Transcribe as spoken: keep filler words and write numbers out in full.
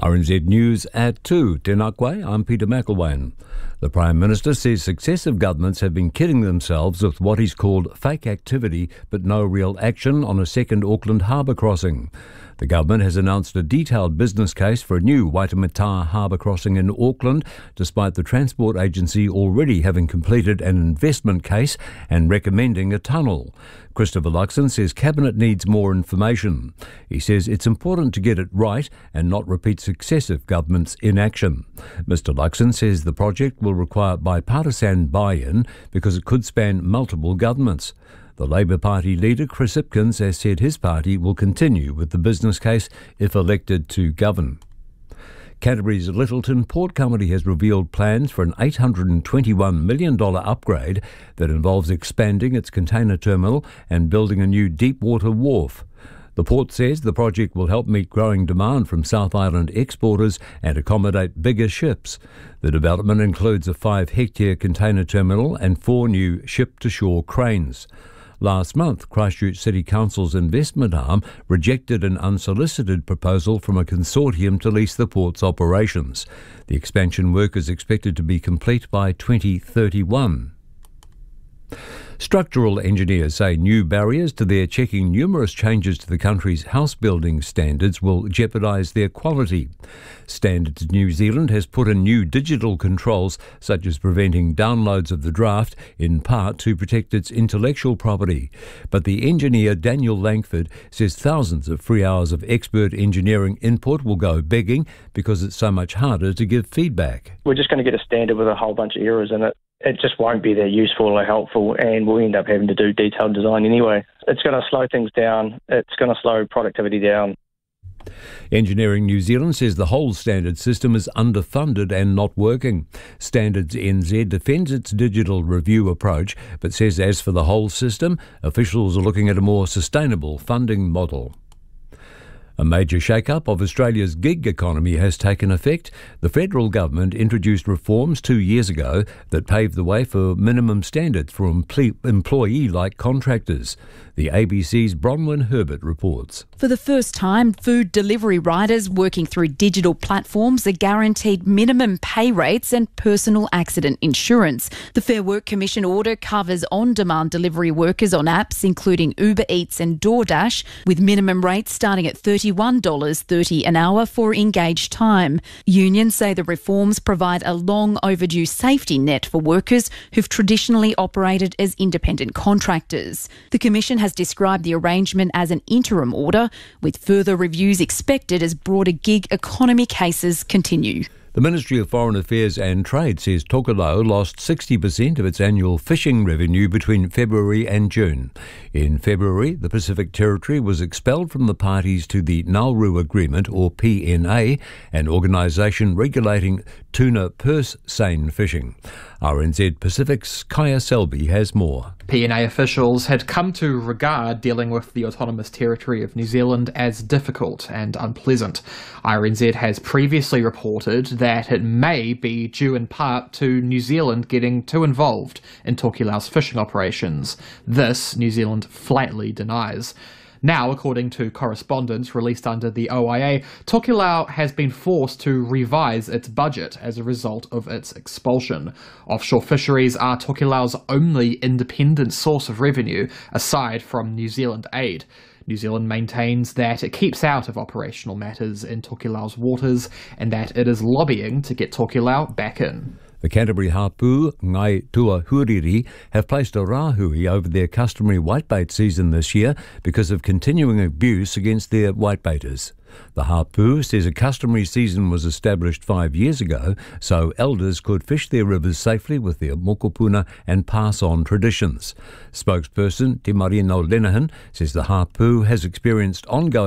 R N Z News at two. Tēnā koe, I'm Peter McElwain. The Prime Minister says successive governments have been kidding themselves with what he's called fake activity but no real action on a second Auckland harbour crossing. The government has announced a detailed business case for a new Waitemata harbour crossing in Auckland, despite the Transport Agency already having completed an investment case and recommending a tunnel. Christopher Luxon says Cabinet needs more information. He says it's important to get it right and not repeat successive governments' inaction. Mister Luxon says the project will require bipartisan buy-in because it could span multiple governments. The Labour Party leader, Chris Hipkins, has said his party will continue with the business case if elected to govern. Canterbury's Littleton Port Company has revealed plans for an eight hundred twenty-one million dollars upgrade that involves expanding its container terminal and building a new deep-water wharf. The port says the project will help meet growing demand from South Island exporters and accommodate bigger ships. The development includes a five-hectare container terminal and four new ship-to-shore cranes. Last month, Christchurch City Council's investment arm rejected an unsolicited proposal from a consortium to lease the port's operations. The expansion work is expected to be complete by twenty thirty-one. Structural engineers say new barriers to their checking numerous changes to the country's house building standards will jeopardise their quality. Standards New Zealand has put in new digital controls, such as preventing downloads of the draft, in part to protect its intellectual property. But the engineer Daniel Langford says thousands of free hours of expert engineering input will go begging because it's so much harder to give feedback. We're just going to get a standard with a whole bunch of errors in it. It just won't be that useful or helpful, and we'll end up having to do detailed design anyway. It's going to slow things down. It's going to slow productivity down. Engineering New Zealand says the whole standard system is underfunded and not working. Standards N Z defends its digital review approach, but says as for the whole system, officials are looking at a more sustainable funding model. A major shake-up of Australia's gig economy has taken effect. The federal government introduced reforms two years ago that paved the way for minimum standards for employee-like contractors. The A B C's Bronwyn Herbert reports. For the first time, food delivery riders working through digital platforms are guaranteed minimum pay rates and personal accident insurance. The Fair Work Commission order covers on-demand delivery workers on apps including Uber Eats and DoorDash, with minimum rates starting at thirty-one dollars thirty an hour for engaged time. Unions say the reforms provide a long overdue safety net for workers who've traditionally operated as independent contractors. The Commission has described the arrangement as an interim order, with further reviews expected as broader gig economy cases continue. The Ministry of Foreign Affairs and Trade says Tokelau lost sixty percent of its annual fishing revenue between February and June. In February, the Pacific Territory was expelled from the parties to the Nauru Agreement, or P N A, an organisation regulating tuna purse seine fishing. R N Z Pacific's Kaya Selby has more. P N A officials had come to regard dealing with the Autonomous Territory of New Zealand as difficult and unpleasant. R N Z has previously reported that it may be due in part to New Zealand getting too involved in Tokelau's fishing operations. This New Zealand flatly denies. Now, according to correspondence released under the O I A, Tokelau has been forced to revise its budget as a result of its expulsion. Offshore fisheries are Tokelau's only independent source of revenue, aside from New Zealand aid. New Zealand maintains that it keeps out of operational matters in Tokelau's waters and that it is lobbying to get Tokelau back in. The Canterbury Hapu, Ngai Tua Huriri, have placed a rahui over their customary whitebait season this year because of continuing abuse against their whitebaiters. The Hapu says a customary season was established five years ago so elders could fish their rivers safely with their mokopuna and pass on traditions. Spokesperson Te Marino Lenahan says the Hapu has experienced ongoing